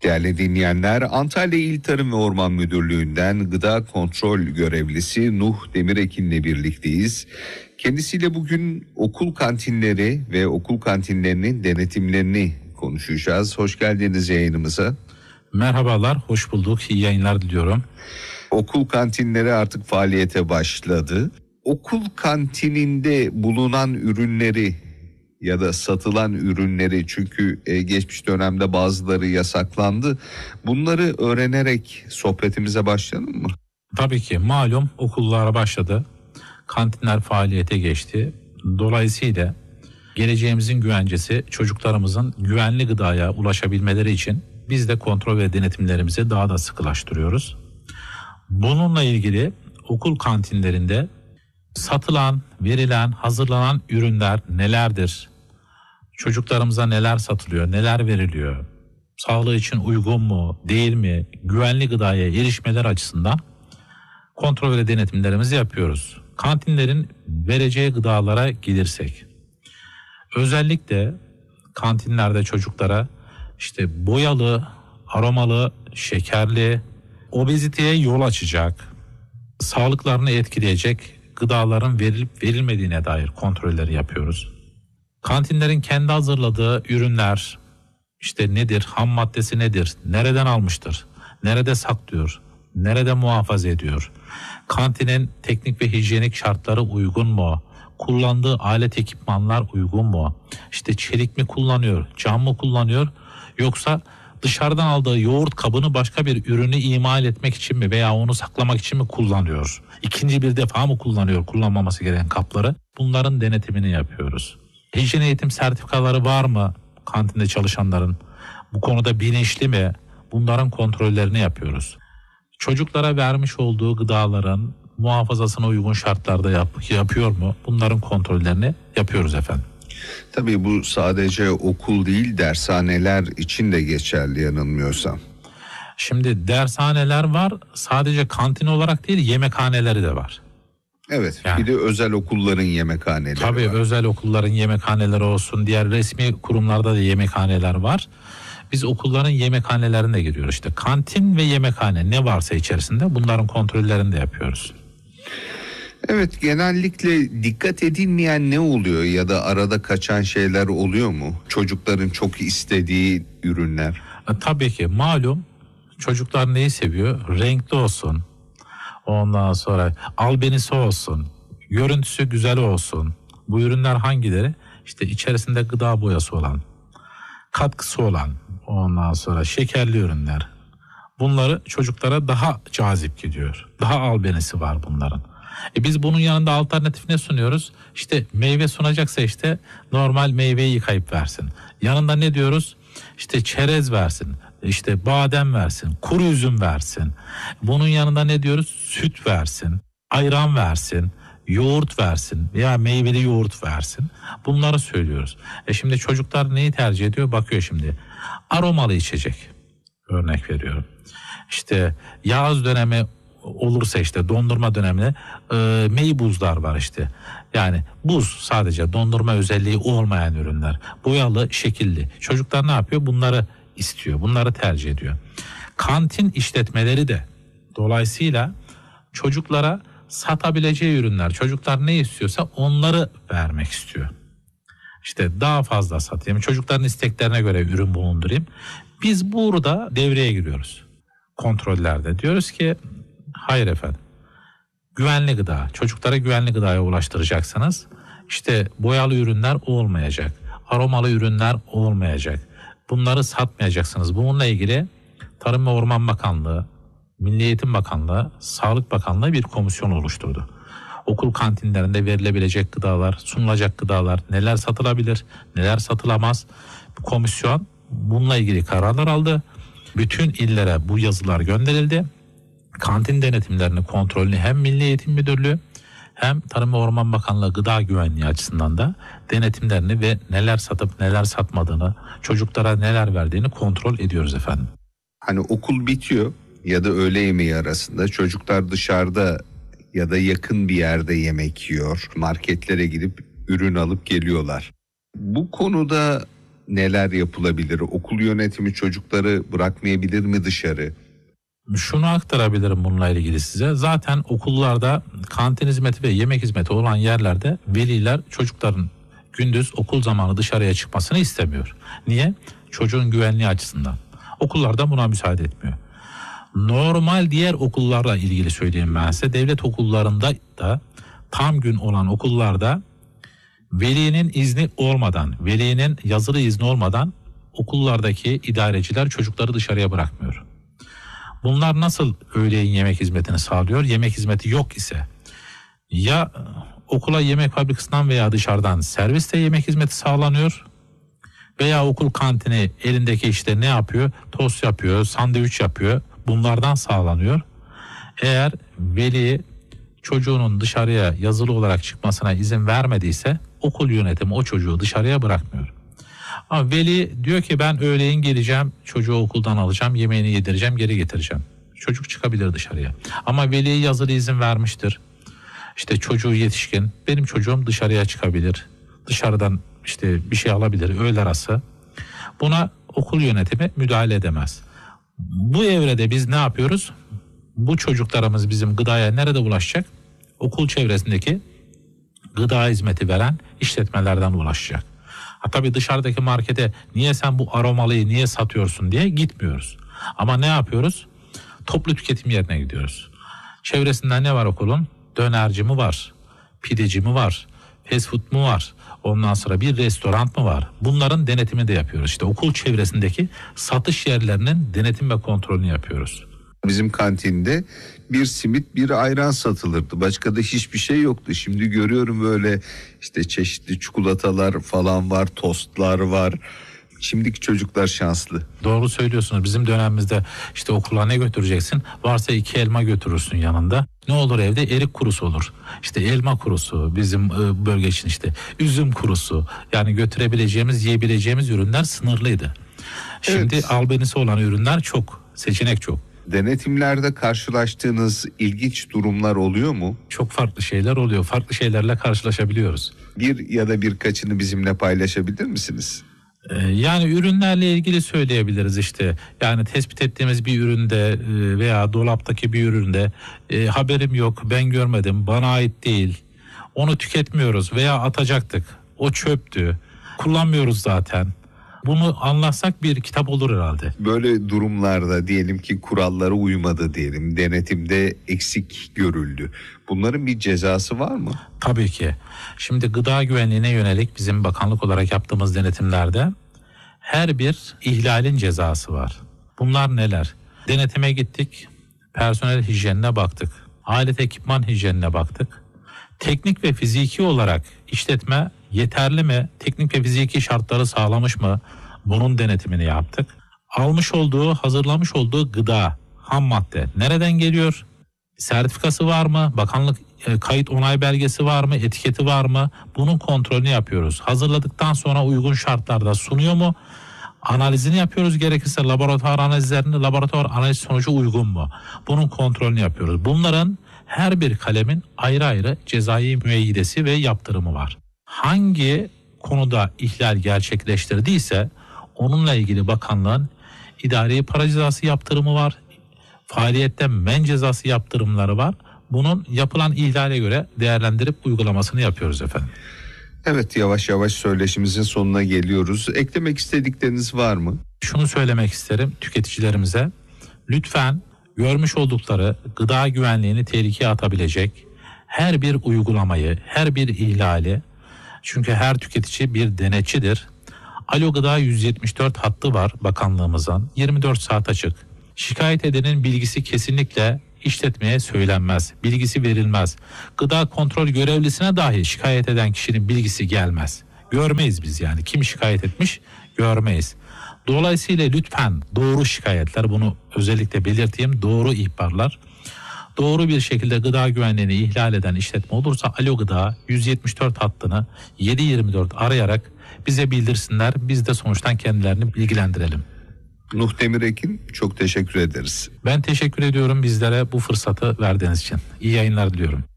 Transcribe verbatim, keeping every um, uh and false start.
Değerli dinleyenler, Antalya İl Tarım ve Orman Müdürlüğü'nden gıda kontrol görevlisi Nuh Demirekin'le birlikteyiz. Kendisiyle bugün okul kantinleri ve okul kantinlerinin denetimlerini konuşacağız. Hoş geldiniz yayınımıza. Merhabalar, hoş bulduk. İyi yayınlar diliyorum. Okul kantinleri artık faaliyete başladı. Okul kantininde bulunan ürünleri ya da satılan ürünleri, çünkü geçmiş dönemde bazıları yasaklandı. Bunları öğrenerek sohbetimize başlayalım mı? Tabii ki, malum okullar başladı. Kantinler faaliyete geçti. Dolayısıyla geleceğimizin güvencesi, çocuklarımızın güvenli gıdaya ulaşabilmeleri için biz de kontrol ve denetimlerimizi daha da sıkılaştırıyoruz. Bununla ilgili okul kantinlerinde satılan, verilen, hazırlanan ürünler nelerdir? Çocuklarımıza neler satılıyor, neler veriliyor? Sağlığı için uygun mu, değil mi? Güvenli gıdaya erişmeler açısından kontrol ve denetimlerimizi yapıyoruz. Kantinlerin vereceği gıdalara gelirsek, özellikle kantinlerde çocuklara işte boyalı, aromalı, şekerli, obeziteye yol açacak, sağlıklarını etkileyecek gıdaların verilip verilmediğine dair kontrolleri yapıyoruz. Kantinlerin kendi hazırladığı ürünler işte nedir, ham maddesi nedir, nereden almıştır, nerede saklıyor, nerede muhafaza ediyor, kantinin teknik ve hijyenik şartları uygun mu, kullandığı alet ekipmanlar uygun mu, işte çelik mi kullanıyor, cam mı kullanıyor, yoksa dışarıdan aldığı yoğurt kabını başka bir ürünü imal etmek için mi veya onu saklamak için mi kullanıyor? İkinci bir defa mı kullanıyor kullanmaması gereken kapları? Bunların denetimini yapıyoruz. Hijyen eğitim sertifikaları var mı kantinde çalışanların? Bu konuda bilinçli mi? Bunların kontrollerini yapıyoruz. Çocuklara vermiş olduğu gıdaların muhafazasına uygun şartlarda yap- yapıyor mu? Bunların kontrollerini yapıyoruz efendim. Tabii bu sadece okul değil, dershaneler için de geçerli yanılmıyorsam. Şimdi dershaneler var, sadece kantin olarak değil, yemekhaneleri de var. Evet, yani, bir de özel okulların yemekhaneleri tabii var. Tabii özel okulların yemekhaneleri olsun, diğer resmi kurumlarda da yemekhaneler var. Biz okulların yemekhanelerine giriyoruz. İşte kantin ve yemekhane ne varsa içerisinde bunların kontrollerini de yapıyoruz. Evet, genellikle dikkat edilmeyen ne oluyor ya da arada kaçan şeyler oluyor mu? Çocukların çok istediği ürünler. E, tabii ki malum çocuklar neyi seviyor? Renkli olsun, ondan sonra albenisi olsun, görüntüsü güzel olsun. Bu ürünler hangileri? İşte içerisinde gıda boyası olan, katkısı olan, ondan sonra şekerli ürünler. Bunları çocuklara daha cazip gidiyor. Daha albenisi var bunların. E biz bunun yanında alternatif ne sunuyoruz? İşte meyve sunacaksa işte normal meyveyi yıkayıp versin. Yanında ne diyoruz? İşte çerez versin, işte badem versin, kuru üzüm versin. Bunun yanında ne diyoruz? Süt versin, ayran versin, yoğurt versin veya meyveli yoğurt versin. Bunları söylüyoruz. E şimdi çocuklar neyi tercih ediyor? Bakıyor şimdi. Aromalı içecek. Örnek veriyorum. İşte yaz dönemi olursa işte dondurma döneminde e, meybuzlar var işte. Yani buz, sadece dondurma özelliği olmayan ürünler. Boyalı, şekilli. Çocuklar ne yapıyor? Bunları istiyor. Bunları tercih ediyor. Kantin işletmeleri de dolayısıyla çocuklara satabileceği ürünler, çocuklar ne istiyorsa onları vermek istiyor. İşte daha fazla satayım, çocukların isteklerine göre ürün bulundurayım. Biz burada devreye giriyoruz. Kontrollerde diyoruz ki hayır efendim, güvenli gıda, çocuklara güvenli gıdaya ulaştıracaksınız. İşte boyalı ürünler olmayacak, aromalı ürünler olmayacak. Bunları satmayacaksınız. Bununla ilgili Tarım ve Orman Bakanlığı, Milli Eğitim Bakanlığı, Sağlık Bakanlığı bir komisyon oluşturdu. Okul kantinlerinde verilebilecek gıdalar, sunulacak gıdalar, neler satılabilir, neler satılamaz. Bu komisyon bununla ilgili kararlar aldı. Bütün illere bu yazılar gönderildi. Kantin denetimlerini, kontrolünü hem Milli Eğitim Müdürlüğü hem Tarım ve Orman Bakanlığı gıda güvenliği açısından da denetimlerini ve neler satıp neler satmadığını, çocuklara neler verdiğini kontrol ediyoruz efendim. Hani okul bitiyor ya da öğle yemeği arasında çocuklar dışarıda ya da yakın bir yerde yemek yiyor. Marketlere gidip ürün alıp geliyorlar. Bu konuda neler yapılabilir? Okul yönetimi çocukları bırakmayabilir mi dışarı? Şunu aktarabilirim bununla ilgili size. Zaten okullarda kantin hizmeti ve yemek hizmeti olan yerlerde veliler çocukların gündüz okul zamanı dışarıya çıkmasını istemiyor. Niye? Çocuğun güvenliği açısından. Okullarda buna müsaade etmiyor. Normal diğer okullarla ilgili söyleyeyim ben size. Devlet okullarında da tam gün olan okullarda velinin izni olmadan, velinin yazılı izni olmadan okullardaki idareciler çocukları dışarıya bırakmıyor. Bunlar nasıl öğleyin yemek hizmetini sağlıyor? Yemek hizmeti yok ise ya okula yemek fabrikasından veya dışarıdan servisle yemek hizmeti sağlanıyor veya okul kantini elindeki işte ne yapıyor? Tost yapıyor, sandviç yapıyor. Bunlardan sağlanıyor. Eğer veli çocuğunun dışarıya yazılı olarak çıkmasına izin vermediyse okul yönetimi o çocuğu dışarıya bırakmıyor. Ama veli diyor ki ben öğleyin geleceğim, çocuğu okuldan alacağım, yemeğini yedireceğim, geri getireceğim. Çocuk çıkabilir dışarıya. Ama veli yazılı izin vermiştir. İşte çocuğu yetişkin, benim çocuğum dışarıya çıkabilir. Dışarıdan işte bir şey alabilir öğle arası. Buna okul yönetimi müdahale edemez. Bu evrede biz ne yapıyoruz? Bu çocuklarımız bizim gıdaya nerede ulaşacak? Okul çevresindeki gıda hizmeti veren işletmelerden ulaşacak. Ha, tabii dışarıdaki markete niye sen bu aromalıyı niye satıyorsun diye gitmiyoruz. Ama ne yapıyoruz? Toplu tüketim yerine gidiyoruz. Çevresinde ne var okulun? Dönerci mi var? Pideci mi var? Fast food mu var? Ondan sonra bir restoran mı var? Bunların denetimini de yapıyoruz. İşte okul çevresindeki satış yerlerinin denetim ve kontrolünü yapıyoruz. Bizim kantinde bir simit bir ayran satılırdı. Başka da hiçbir şey yoktu. Şimdi görüyorum böyle işte çeşitli çikolatalar falan var, tostlar var. Şimdiki çocuklar şanslı. Doğru söylüyorsunuz. Bizim dönemimizde işte okula ne götüreceksin? Varsa iki elma götürürsün yanında. Ne olur evde? Erik kurusu olur. İşte elma kurusu bizim bölge için işte. Üzüm kurusu. Yani götürebileceğimiz, yiyebileceğimiz ürünler sınırlıydı. Şimdi evet, albenisi olan ürünler çok. Seçenek çok. Denetimlerde karşılaştığınız ilginç durumlar oluyor mu? Çok farklı şeyler oluyor. Farklı şeylerle karşılaşabiliyoruz. Bir ya da birkaçını bizimle paylaşabilir misiniz? Yani ürünlerle ilgili söyleyebiliriz işte. Yani tespit ettiğimiz bir üründe veya dolaptaki bir üründe e, haberim yok, ben görmedim, bana ait değil. Onu tüketmiyoruz veya atacaktık. O çöptü. Kullanmıyoruz zaten. Bunu anlatsak bir kitap olur herhalde. Böyle durumlarda diyelim ki kurallara uymadı diyelim, denetimde eksik görüldü. Bunların bir cezası var mı? Tabii ki. Şimdi gıda güvenliğine yönelik bizim bakanlık olarak yaptığımız denetimlerde her bir ihlalin cezası var. Bunlar neler? Denetime gittik, personel hijyenine baktık, alet ekipman hijyenine baktık. Teknik ve fiziki olarak işletme yeterli mi? Teknik ve fiziki şartları sağlamış mı? Bunun denetimini yaptık. Almış olduğu, hazırlamış olduğu gıda, ham madde nereden geliyor? Sertifikası var mı? Bakanlık e, kayıt onay belgesi var mı? Etiketi var mı? Bunun kontrolünü yapıyoruz. Hazırladıktan sonra uygun şartlarda sunuyor mu? Analizini yapıyoruz. Gerekirse laboratuvar analizlerini, laboratuvar analiz sonucu uygun mu? Bunun kontrolünü yapıyoruz. Bunların her bir kalemin ayrı ayrı cezai müeyyidesi ve yaptırımı var. Hangi konuda ihlal gerçekleştirdiyse onunla ilgili bakanlığın idari para cezası yaptırımı var. Faaliyetten men cezası yaptırımları var. Bunun yapılan ihlale göre değerlendirip uygulamasını yapıyoruz efendim. Evet, yavaş yavaş söyleşimizin sonuna geliyoruz. Eklemek istedikleriniz var mı? Şunu söylemek isterim tüketicilerimize. Lütfen görmüş oldukları gıda güvenliğini tehlikeye atabilecek her bir uygulamayı, her bir ihlali, çünkü her tüketici bir denetçidir. Alo Gıda yüz yetmiş dört hattı var bakanlığımızın, yirmi dört saat açık. Şikayet edenin bilgisi kesinlikle işletmeye söylenmez, bilgisi verilmez. Gıda kontrol görevlisine dahi şikayet eden kişinin bilgisi gelmez. Görmeyiz biz yani, kim şikayet etmiş görmeyiz. Dolayısıyla lütfen doğru şikayetler, bunu özellikle belirteyim, doğru ihbarlar, doğru bir şekilde gıda güvenliğini ihlal eden işletme olursa Alo Gıda yüz yetmiş dört hattını yedi yirmi dört arayarak bize bildirsinler. Biz de sonuçtan kendilerini bilgilendirelim. Nuh Demirekin, çok teşekkür ederiz. Ben teşekkür ediyorum bizlere bu fırsatı verdiğiniz için. İyi yayınlar diliyorum.